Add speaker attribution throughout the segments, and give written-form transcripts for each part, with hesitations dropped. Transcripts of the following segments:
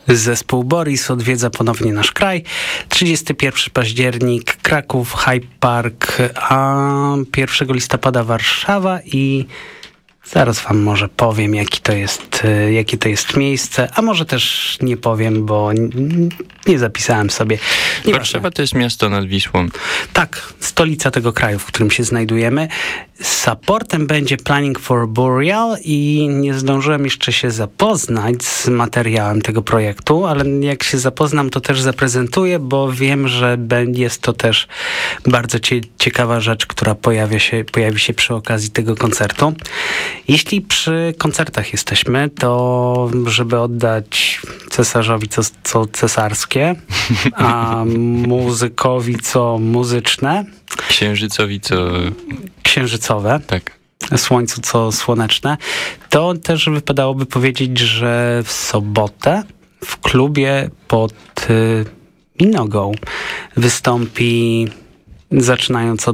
Speaker 1: Zespół Boris odwiedza ponownie nasz kraj. 31 październik Kraków, Hyde Park, a 1 listopada Warszawa i zaraz wam może powiem, jakie to jest miejsce, a może też nie powiem, bo nie zapisałem sobie.
Speaker 2: Warszawa to jest miasto nad Wisłą.
Speaker 1: Tak, stolica tego kraju, w którym się znajdujemy. Supportem będzie Planning for Burial i nie zdążyłem jeszcze się zapoznać z materiałem tego projektu, ale jak się zapoznam, to też zaprezentuję, bo wiem, że jest to też bardzo ciekawa rzecz, która pojawi się przy okazji tego koncertu. Jeśli przy koncertach jesteśmy, to żeby oddać cesarzowi co cesarskie, a muzykowi co muzyczne,
Speaker 2: Księżycowi co...
Speaker 1: księżycowe,
Speaker 2: Tak.
Speaker 1: Słońcu co słoneczne, to też wypadałoby powiedzieć, że w sobotę w klubie pod Minogą wystąpi, zaczynając od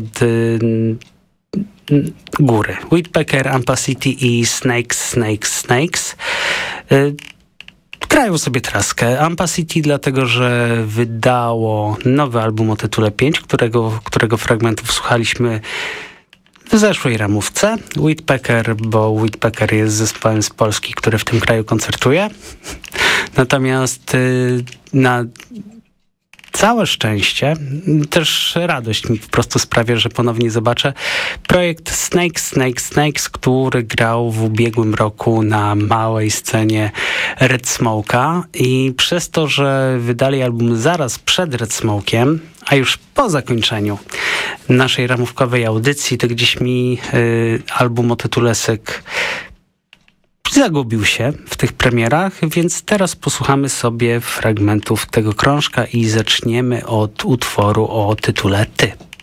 Speaker 1: góry, Whitpecker, Ampacity i Snakes. Grają sobie traskę. Ampacity dlatego, że wydało nowy album o tytule 5, którego fragmentów słuchaliśmy w zeszłej ramówce. Whitpecker, bo Whitpecker jest zespołem z Polski, który w tym kraju koncertuje. Natomiast na całe szczęście, też radość mi po prostu sprawia, że ponownie zobaczę projekt Snakes, który grał w ubiegłym roku na małej scenie Red Smoke'a i przez to, że wydali album zaraz przed Red Smoke'iem, a już po zakończeniu naszej ramówkowej audycji, to gdzieś mi album o tytule Syk zagubił się w tych premierach, więc teraz posłuchamy sobie fragmentów tego krążka i zaczniemy od utworu o tytule Ty.